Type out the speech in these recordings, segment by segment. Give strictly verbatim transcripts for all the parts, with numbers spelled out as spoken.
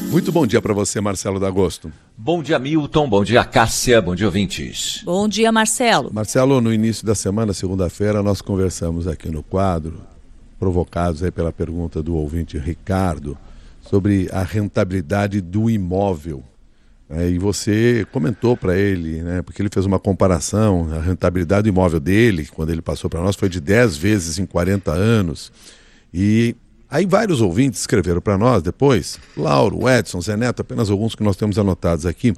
Muito bom dia para você, Marcelo D'Agosto. Bom dia, Milton. Bom dia, Cássia. Bom dia, ouvintes. Bom dia, Marcelo. Marcelo, no início da semana, segunda-feira, nós conversamos aqui no quadro, provocados aí pela pergunta do ouvinte Ricardo, sobre a rentabilidade do imóvel. É, e você comentou para ele, né, porque ele fez uma comparação, a rentabilidade do imóvel dele, quando ele passou para nós, foi de dez vezes em quarenta anos. E aí vários ouvintes escreveram para nós depois, Lauro, Edson, Zé Neto, apenas alguns que nós temos anotados aqui,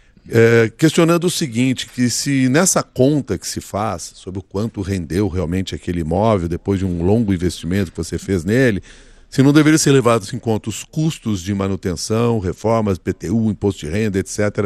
é, questionando o seguinte, que se nessa conta que se faz sobre o quanto rendeu realmente aquele imóvel depois de um longo investimento que você fez nele, se não deveria ser levados em conta os custos de manutenção, reformas, P T U, imposto de renda, etcétera,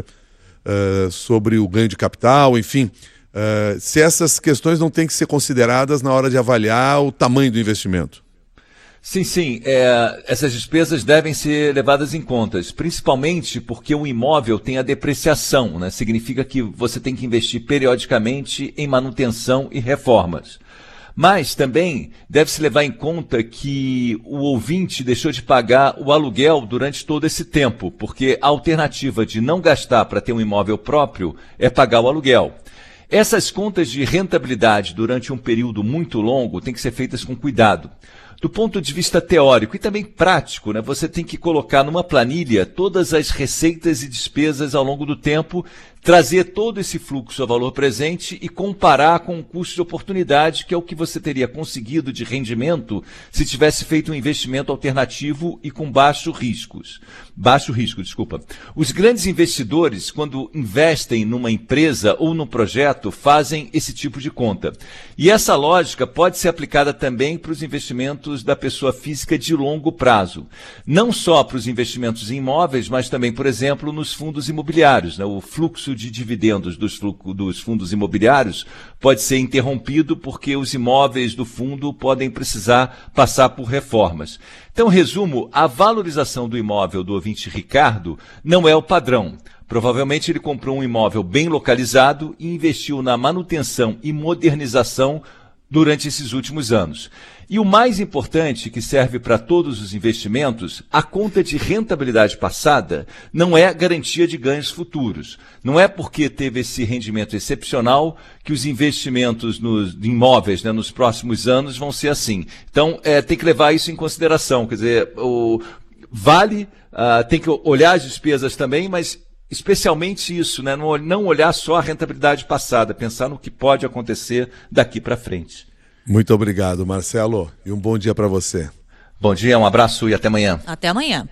uh, sobre o ganho de capital, enfim, uh, se essas questões não têm que ser consideradas na hora de avaliar o tamanho do investimento. Sim, sim. É, essas despesas devem ser levadas em conta, principalmente porque o imóvel tem a depreciação, né? Significa que você tem que investir periodicamente em manutenção e reformas. Mas também deve-se levar em conta que o ouvinte deixou de pagar o aluguel durante todo esse tempo, porque a alternativa de não gastar para ter um imóvel próprio é pagar o aluguel. Essas contas de rentabilidade durante um período muito longo têm que ser feitas com cuidado. Do ponto de vista teórico e também prático, né, você tem que colocar numa planilha todas as receitas e despesas ao longo do tempo, trazer todo esse fluxo a valor presente e comparar com o custo de oportunidade, que é o que você teria conseguido de rendimento se tivesse feito um investimento alternativo e com baixo riscos. Baixo risco, desculpa. Os grandes investidores, quando investem numa empresa ou num projeto, fazem esse tipo de conta. E essa lógica pode ser aplicada também para os investimentos da pessoa física de longo prazo. Não só para os investimentos em imóveis, mas também, por exemplo, nos fundos imobiliários, né? O fluxo de dividendos dos, dos fundos imobiliários pode ser interrompido porque os imóveis do fundo podem precisar passar por reformas. Então, resumo, a valorização do imóvel do ouvinte Ricardo não é o padrão. Provavelmente ele comprou um imóvel bem localizado e investiu na manutenção e modernização durante esses últimos anos. E o mais importante, que serve para todos os investimentos, a conta de rentabilidade passada não é garantia de ganhos futuros. Não é porque teve esse rendimento excepcional que os investimentos nos imóveis, né, nos próximos anos vão ser assim. Então, é, tem que levar isso em consideração. Quer dizer, o, vale, uh, tem que olhar as despesas também, mas especialmente isso, né, não, não olhar só a rentabilidade passada, pensar no que pode acontecer daqui para frente. Muito obrigado, Marcelo, e um bom dia para você. Bom dia, um abraço e até amanhã. Até amanhã.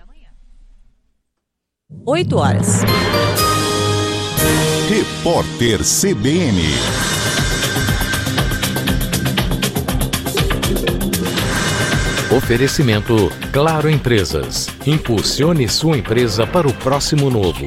oito horas. Repórter C B N. Oferecimento Claro Empresas. Impulsione sua empresa para o próximo novo.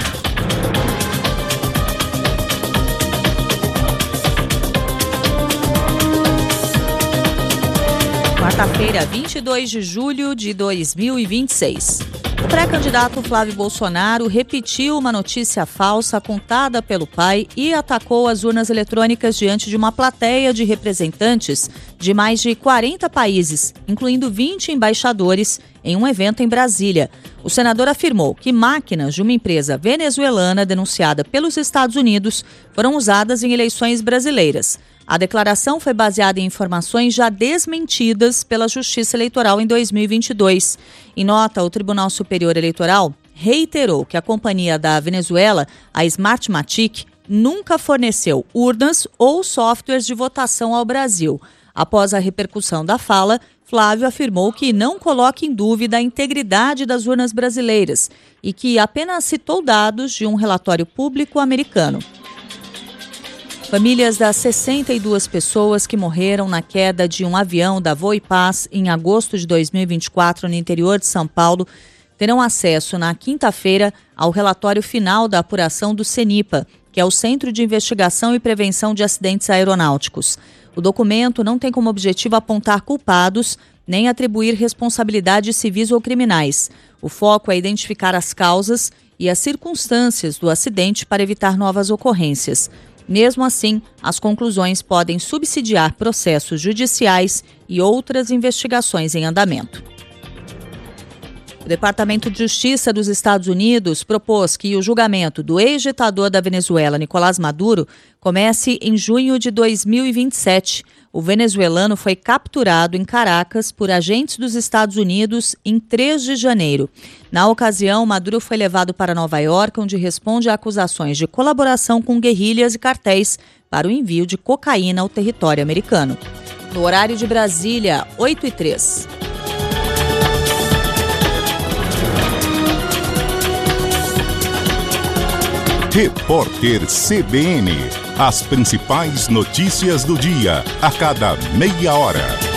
Quarta-feira, vinte e dois de julho de dois mil e vinte e seis. O pré-candidato Flávio Bolsonaro repetiu uma notícia falsa contada pelo pai e atacou as urnas eletrônicas diante de uma plateia de representantes de mais de quarenta países, incluindo vinte embaixadores, em um evento em Brasília. O senador afirmou que máquinas de uma empresa venezuelana denunciada pelos Estados Unidos foram usadas em eleições brasileiras. A declaração foi baseada em informações já desmentidas pela Justiça Eleitoral em dois mil e vinte e dois. Em nota, o Tribunal Superior Eleitoral reiterou que a companhia da Venezuela, a Smartmatic, nunca forneceu urnas ou softwares de votação ao Brasil. Após a repercussão da fala, Flávio afirmou que não coloca em dúvida a integridade das urnas brasileiras e que apenas citou dados de um relatório público americano. Famílias das sessenta e duas pessoas que morreram na queda de um avião da Voipaz em agosto de dois mil e vinte e quatro no interior de São Paulo terão acesso na quinta-feira ao relatório final da apuração do CENIPA, que é o Centro de Investigação e Prevenção de Acidentes Aeronáuticos. O documento não tem como objetivo apontar culpados nem atribuir responsabilidades civis ou criminais. O foco é identificar as causas e as circunstâncias do acidente para evitar novas ocorrências. Mesmo assim, as conclusões podem subsidiar processos judiciais e outras investigações em andamento. Departamento de Justiça dos Estados Unidos propôs que o julgamento do ex-ditador da Venezuela, Nicolás Maduro, comece em junho de dois mil e vinte e sete. O venezuelano foi capturado em Caracas por agentes dos Estados Unidos em três de janeiro. Na ocasião, Maduro foi levado para Nova York, onde responde a acusações de colaboração com guerrilhas e cartéis para o envio de cocaína ao território americano. No horário de Brasília, oito e três. Repórter C B N. As principais notícias do dia, a cada meia hora.